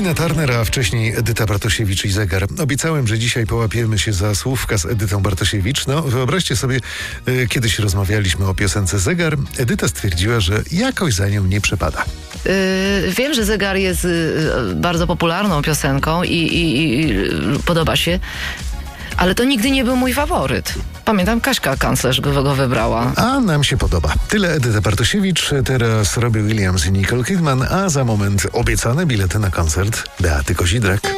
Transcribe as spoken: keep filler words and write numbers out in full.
Tina Turner, a wcześniej Edyta Bartosiewicz i Zegar. Obiecałem, że dzisiaj połapiemy się za słówka z Edytą Bartosiewicz. No, wyobraźcie sobie, y, kiedyś rozmawialiśmy o piosence Zegar. Edyta stwierdziła, że jakoś za nią nie przepada. Yy, wiem, że Zegar jest yy, bardzo popularną piosenką i, i, i podoba się, ale to nigdy nie był mój faworyt. Pamiętam, Kaśka Kanclerz go, go wybrała. A nam się podoba. Tyle Edyta Bartosiewicz, teraz Robbie Williams i Nicole Kidman, a za moment obiecane bilety na koncert Beaty Kozidrak.